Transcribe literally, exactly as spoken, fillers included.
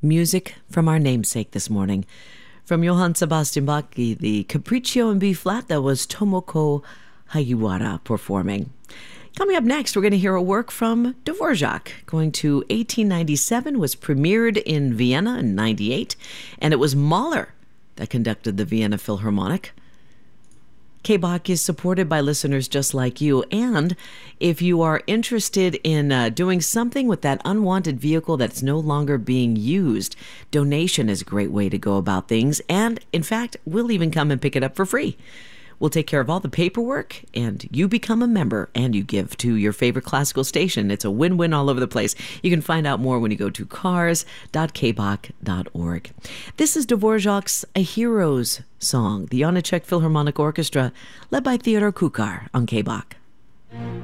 music from our namesake this morning. From Johann Sebastian Bach, the Capriccio in B-flat, that was Tomoko Hagiwara performing. Coming up next, we're going to hear a work from Dvorak. Going to eighteen ninety-seven, was premiered in Vienna in ninety-eight, and it was Mahler that conducted the Vienna Philharmonic. K-Bach is supported by listeners just like you, and if you are interested in uh, doing something with that unwanted vehicle that's no longer being used, donation is a great way to go about things, and in fact, we'll even come and pick it up for free. We'll take care of all the paperwork, and you become a member, and you give to your favorite classical station. It's a win-win all over the place. You can find out more when you go to cars dot k bach dot org. This is Dvorak's A Hero's Song, the Janáček Philharmonic Orchestra, led by Theodor Kukar on K-Bach.